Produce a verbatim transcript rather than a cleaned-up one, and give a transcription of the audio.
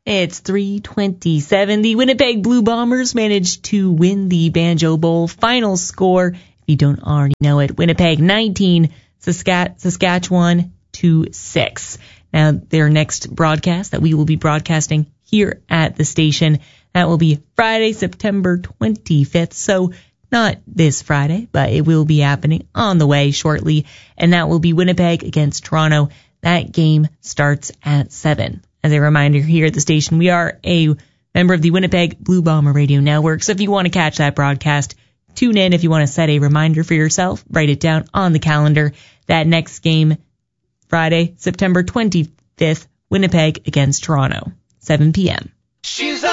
It's three twenty-seven. The Winnipeg Blue Bombers managed to win the Banjo Bowl. Final score, if you don't already know it, Winnipeg nineteen, Sask- Saskatchewan two six. Now, their next broadcast that we will be broadcasting here at the station, that will be Friday, September twenty-fifth. So not this Friday, but it will be happening on the way shortly. And that will be Winnipeg against Toronto. That game starts at seven. As a reminder, here at the station, we are a member of the Winnipeg Blue Bomber Radio Network. So if you want to catch that broadcast, tune in. If you want to set a reminder for yourself, write it down on the calendar. That next game, Friday, September twenty-fifth, Winnipeg against Toronto, seven p.m. She's